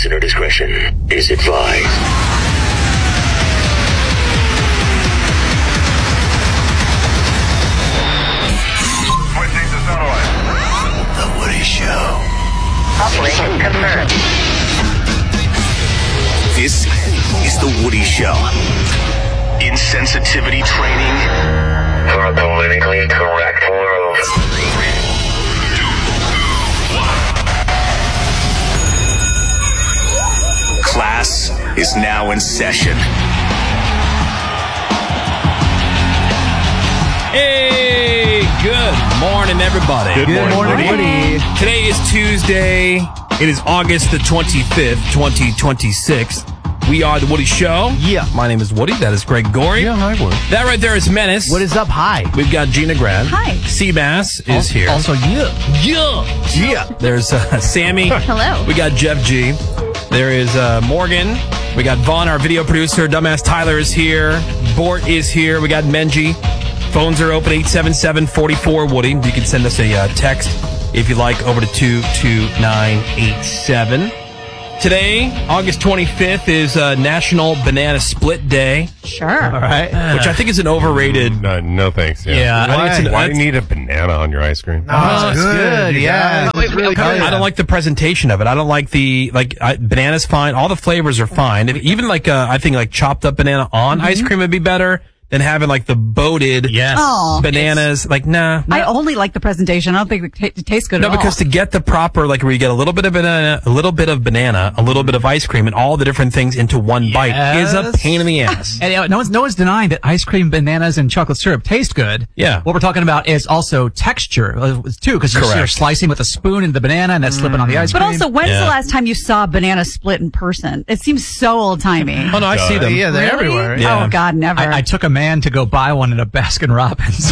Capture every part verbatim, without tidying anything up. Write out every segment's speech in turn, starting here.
Listener discretion is advised. Switching to satellite. The Woody Show. Operation confirmed. This is The Woody Show. Insensitivity training For a politically correct world. Class is now in session. Hey, good morning, everybody. Good, Good morning, Woody. Today is Tuesday. It is August the twenty-fifth, twenty twenty-six. We are The Woody Show. Yeah. My name is Woody. That is Greg Gorey. Yeah, hi, Woody. That right there is Menace. What is up? Hi. We've got Gina Grant. Hi. Seabass is here. Also, yeah. Yeah. Yeah. There's uh, Sammy. Hello. We got Jeff G. There is uh, Morgan. We got Vaughn, our video producer. Dumbass Tyler is here. Bort is here. We got Menji. Phones are open, eight seven seven, four four, Woody. You can send us a uh, text, if you like, over to two two nine eight seven. Today, August twenty-fifth, is uh, National Banana Split Day, Sure. All right. which I think is an overrated... No, no thanks. Yeah. Yeah, I think Why, it's an- why do you need a banana on your ice cream? Oh, it's good. good. Yeah. It's It's really good. I don't like the presentation of it. I don't like the, like, I, banana's fine. All the flavors are fine. If, even, like, uh, I think, like, chopped up banana on ice cream would be better than having, like, the boated Yes. Aw. bananas. Like, nah. I only like the presentation. I don't think it, ta- it tastes good No, at all. because to get the proper, like, where you get a little bit of banana, a little bit of banana, a little bit of ice cream, and all the different things into one bite is a Yes. pain in the ass. And uh, no one's no one's denying that ice cream, bananas, and chocolate syrup taste good. Yeah. What we're talking about is also texture uh, too, because you're, Correct. you're slicing with a spoon into the banana and then slipping on the ice But cream. also, when's Yeah. the last time you saw a banana split in person? It seems so old-timey. Oh, no, I see them. Yeah, they're Really? everywhere. Yeah. Oh, God, never. I, I took a man to go buy one at a Baskin Robbins.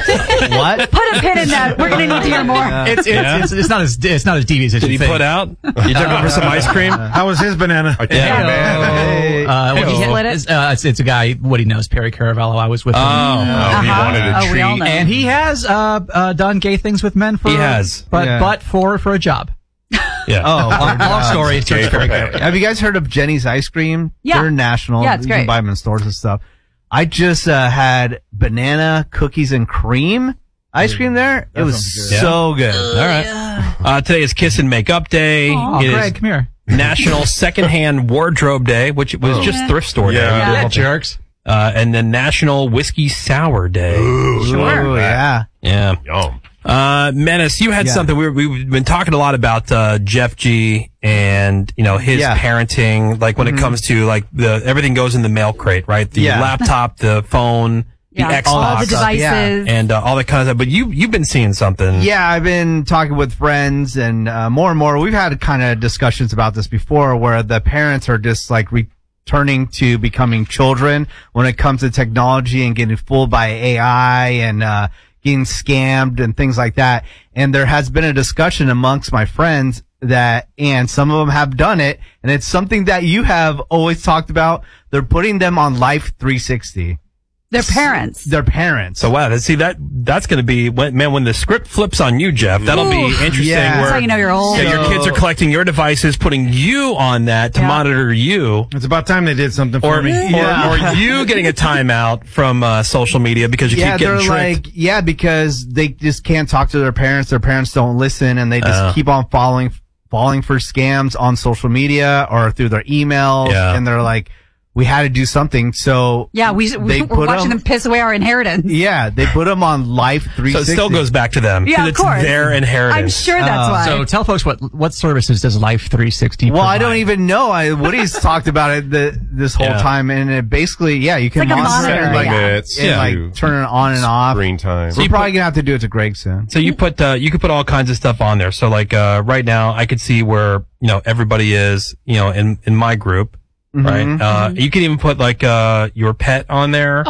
What? Put a pin in that. We're going to need to hear more. it's, it's, Yeah. it's, it's not as it's not as devious as Did you he think. put out? You took him for some ice cream? How was his banana? I can't Yeah. man. Uh, Did well, he he- split it? it's, uh, it's, it's a guy. What he knows, Perry Caravello. I was with him, Oh. Oh, he Uh-huh. wanted a Oh, we all treat. know. and he has uh, uh, done gay things with men for. He has. but Yeah. but for for a job. Yeah. Oh, Long, long story. It's Gay for Perry pay. Caravello. Have you guys heard of Jenny's Ice Cream? Yeah. They're national. Yeah, it's You can great. buy them in stores and stuff. I just uh, had banana cookies and cream ice cream there. It was sounds good. so good. All right. Uh, today is Kiss and Makeup Day. Oh, It is Greg, come here. National Secondhand Wardrobe Day, which was Oh. just thrift store day. Yeah. Yeah. Yeah, jerks. Uh, and then National Whiskey Sour Day. Sure. Oh, yeah. Yeah. Yum. Uh, Menace, you had Yeah. something. We were, we've been talking a lot about uh, Jeff G and you know his Yeah. parenting. Like when it comes to like the everything goes in the mail crate, right? The Yeah. laptop, the phone, the Yeah. Xbox, All the stuff, yeah. devices. and uh, all that kind of stuff. But you you've been seeing something. Yeah, I've been talking with friends and uh, more and more. We've had kind of discussions about this before where the parents are just like returning to becoming children when it comes to technology and getting fooled by A I and uh, getting scammed and things like that. And there has been a discussion amongst my friends that, and some of them have done it, and it's something that you have always talked about. They're putting them on Life three sixty. Their parents. Their parents. So wow, that, see that that's going to be when, man when the script flips on you, Jeff. That'll be Ooh. interesting. Yeah. Where That's how you know you're old. yeah, your So- kids are collecting your devices, putting you on that to Yeah. monitor you. It's about time they did something Or, for me. Yeah. or, or you getting a timeout from uh, social media because you Yeah, keep they're getting tricked. like, yeah, because they just can't talk to their parents. Their parents don't listen, and they just Oh. keep on following, falling for scams on social media or through their emails. Yeah. And they're like, we had to do something. So Yeah, we, they we, we're put watching them piss away our inheritance. Yeah, they put them on Life three So it sixty. still goes back to them. Yeah, 'cause of it's course. their inheritance. I'm sure that's Oh. why. So tell folks what what services does Life three sixty Well, I provide? don't even know. I Woody's talked about it the, this whole Yeah. time, and it basically, yeah, you can It's like a monitor monitor, it, like, yeah. Minutes and, to like turn it on and off. Screen time. We're you probably put- gonna have to do it to Greg soon. So you put uh, you could put all kinds of stuff on there. So like uh, right now, I could see where you know everybody is. You know, in in my group, right? Mhm. Uh, you can even put like uh, your pet on there.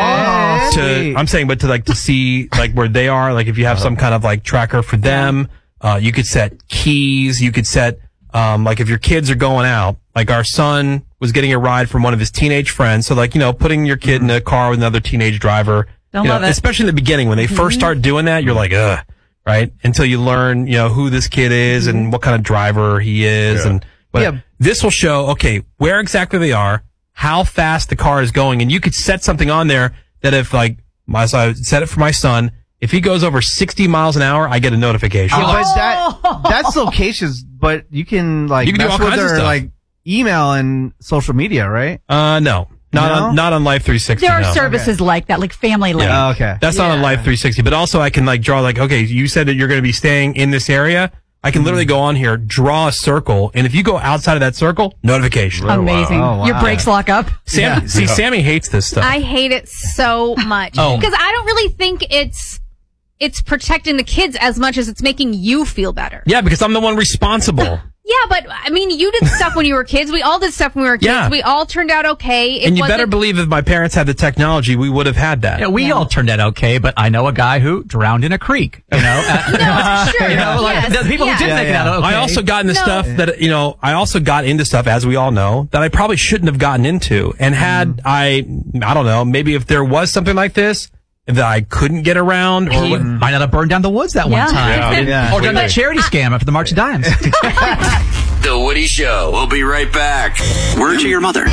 Oh, To sweet. I'm saying, but to like to see like where they are. Like if you have some kind of like tracker for them, uh, you could set keys. You could set um, like if your kids are going out. Like our son was getting a ride from one of his teenage friends. So like you know, putting your kid in a car with another teenage driver. Don't you know, love it. especially in the beginning when they first start doing that, you're like, ugh, right? Until you learn, you know, who this kid is and what kind of driver he is, Yeah. and but Yeah. This will show, okay, where exactly they are, how fast the car is going, and you could set something on there that if, like, my, so I set it for my son, if he goes over sixty miles an hour, I get a notification. Yeah, but that that's locations, but you can like You can do mess all with kinds of their stuff. like email and social media, right? Uh, no. Not No? on not on Life three sixty. There are no. services like that, like Family Link. Yeah. Oh, okay. That's not on Yeah. Life three sixty, but also I can like draw like, okay, you said that you're going to be staying in this area. I can literally go on here, draw a circle, and if you go outside of that circle, notification. Amazing. Oh, wow. Your brakes lock up. Sam, Yeah. See, Sammy hates this stuff. I hate it so much Oh. because I don't really think it's it's protecting the kids as much as it's making you feel better. yeah, because I'm the one responsible. Yeah, but I mean, you did stuff when you were kids. We all did stuff when we were kids. Yeah. We all turned out okay. It And you wasn't- better believe if my parents had the technology, we would have had that. Yeah, we all turned out okay, but I know a guy who drowned in a creek. You know, Uh, sure. you know, like Yes, the people yes. who did make it Yeah, out okay. I also got into No. stuff that, you know, I also got into stuff, as we all know, that I probably shouldn't have gotten into. And had I, I don't know, maybe if there was something like this that I couldn't get around, or He what, might not have burned down the woods that Yeah. one time. Yeah. Or done that charity scam after the March of Dimes. The Woody Show. We'll be right back. Word to your mother.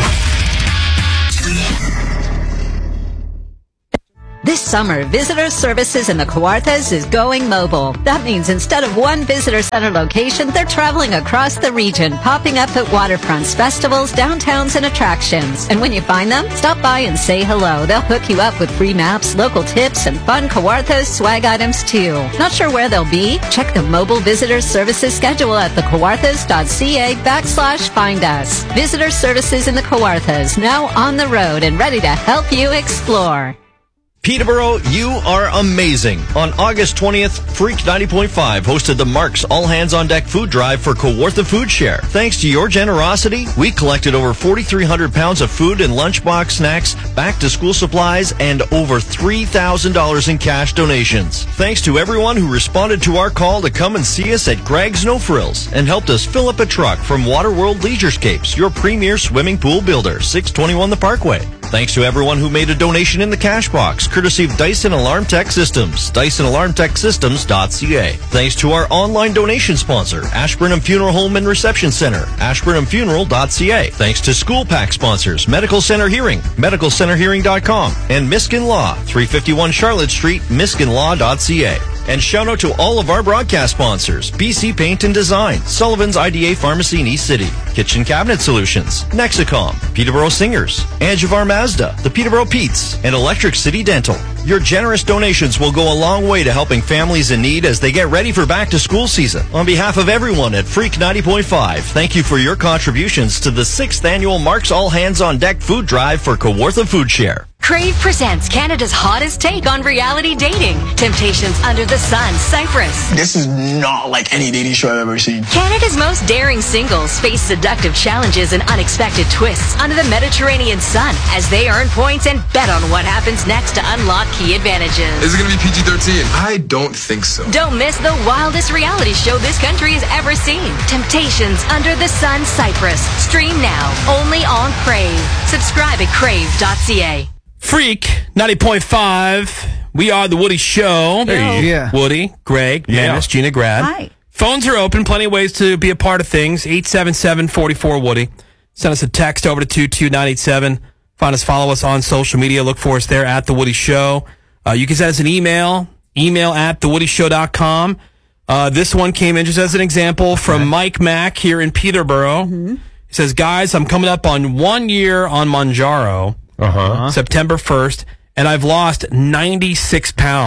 This summer, Visitor Services in the Kawarthas is going mobile. That means instead of one visitor center location, they're traveling across the region, popping up at waterfronts, festivals, downtowns, and attractions. And when you find them, stop by and say hello. They'll hook you up with free maps, local tips, and fun Kawarthas swag items too. Not sure where they'll be? Check the Mobile Visitor Services schedule at thecawarthas.ca backslash find us. Visitor Services in the Kawarthas, now on the road and ready to help you explore. Peterborough, you are amazing. On August twentieth, Freak ninety point five hosted the Mark's All Hands on Deck food drive for Kawartha Food Share. Thanks to your generosity, we collected over forty-three hundred pounds of food and lunchbox snacks, back-to-school supplies, and over three thousand dollars in cash donations. Thanks to everyone who responded to our call to come and see us at Greg's No Frills and helped us fill up a truck from Waterworld Leisurescapes, your premier swimming pool builder, six twenty-one The Parkway. Thanks to everyone who made a donation in the cash box, courtesy of Dyson Alarm Tech Systems, Dyson Alarm Tech Systems dot C A. Thanks to our online donation sponsor, Ashburnham Funeral Home and Reception Center, Ashburnham Funeral dot C A. Thanks to School Pack sponsors, Medical Center Hearing, Medical Center Hearing dot com, and Miskin Law, three fifty-one Charlotte Street, Miskin Law dot C A. And shout out to all of our broadcast sponsors, B C Paint and Design, Sullivan's I D A Pharmacy in East City, Kitchen Cabinet Solutions, Nexicom, Peterborough Singers, Angivar Mazda, the Peterborough Pete's, and Electric City Dental. Your generous donations will go a long way to helping families in need as they get ready for back to school season. On behalf of everyone at Freak ninety point five, thank you for your contributions to the sixth annual Mark's All Hands on Deck food drive for Kawartha Food Share. Crave presents Canada's hottest take on reality dating. Temptations Under the Sun, Cyprus. This is not like any dating show I've ever seen. Canada's most daring singles face seductive challenges and unexpected twists under the Mediterranean sun as they earn points and bet on what happens next to unlock key advantages. Is it going to be P G thirteen? I don't think so. Don't miss the wildest reality show this country has ever seen. Temptations Under the Sun, Cyprus. Stream now, only on Crave. Subscribe at crave dot C A. Freak ninety point five. We are the Woody Show. There you go. Yeah. Woody, Greg, Yeah. Menace, Gina, Grad. Hi. Phones are open. Plenty of ways to be a part of things. eight seven seven, four four, Woody. Send us a text over to two two nine eight seven. Find us, follow us on social media. Look for us there at The Woody Show. Uh, you can send us an email, email at the woody show dot com. Uh, this one came in just as an example from Mike Mack here in Peterborough. Mm-hmm. He says, guys, I'm coming up on one year on Manjaro, Uh-huh. September first, and I've lost ninety-six pounds.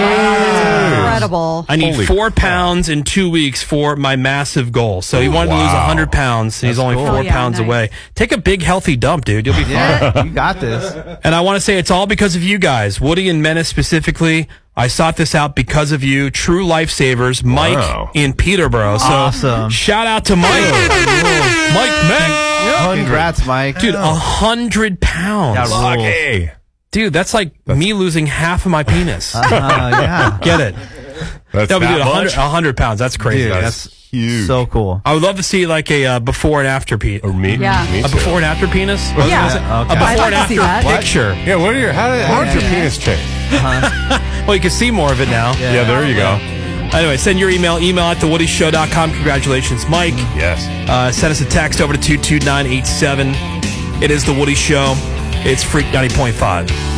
Incredible. I need Holy four crap. pounds in two weeks for my massive goal. So he wanted to lose Wow. one hundred pounds, and he's That's only cool. four Oh, yeah, pounds nice. away. Take a big, healthy dump, dude. You'll be fine. Yeah, you got this. And I want to say it's all because of you guys. Woody and Menace specifically. I sought this out because of you. True lifesavers. Mike Wow. in Peterborough. So Awesome. shout out to Mike. Mike Mack. Congrats, Mike. Dude, a hundred pounds. That rules. Lucky. Dude, that's like me losing half of my penis. Uh, yeah. Get it? That's No, but that dude, a hundred, much? a hundred pounds. That's crazy. Dude, That's that's huge. so cool. I would love to see like a uh, before and after penis. Or me? Yeah. me A too. before and after penis? Yeah. Yeah, okay. A before I'd like and to see after that. picture. Yeah, what are your, how, did, how did your penis change? Well, you can see more of it now. Yeah, there you go. Anyway, send your email, email at the woody show dot com. Congratulations, Mike. Yes. Uh, send us a text over to two two nine eight seven. It is The Woody Show. It's Freak ninety point five.